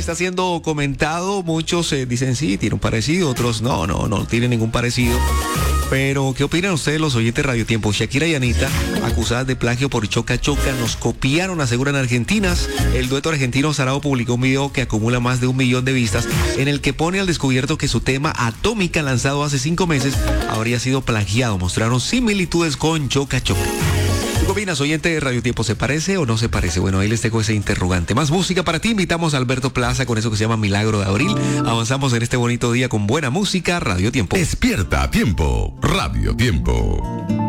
Está siendo comentado, muchos dicen sí, tiene un parecido, otros no tiene ningún parecido. Pero, ¿qué opinan ustedes, los oyentes de Radio Tiempo? Shakira y Anita, acusadas de plagio por Choca Choca, nos copiaron, aseguran argentinas. El dueto argentino Sarao publicó un video que acumula más de 1 millón de vistas, en el que pone al descubierto que su tema Atómica, lanzado hace 5 meses, habría sido plagiado. Mostraron similitudes con Choca Choca. ¿Qué opinas, oyente de Radio Tiempo? ¿Se parece o no se parece? Bueno, ahí les dejo ese interrogante. Más música para ti. Invitamos a Alberto Plaza con eso que se llama Milagro de Abril. Avanzamos en este bonito día con buena música. Radio Tiempo. Despierta a tiempo. Radio Tiempo.